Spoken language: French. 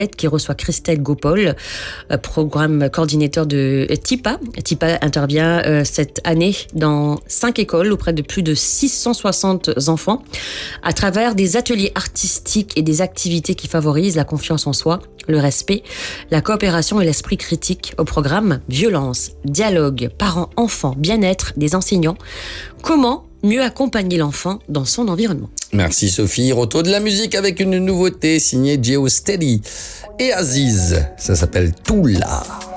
qui reçoit Christelle Gopol, programme coordinateur de TIPA. TIPA intervient cette année dans 5 écoles auprès de plus de 660 enfants à travers des ateliers artistiques et des activités qui favorisent la confiance en soi, le respect, la coopération et l'esprit critique. Au programme violence, dialogue, parents-enfants, bien-être des enseignants. Comment mieux accompagner l'enfant dans son environnement? Merci Sophie. Retour de la musique avec une nouveauté signée Geosteady et Aziz. Ça s'appelle Toula.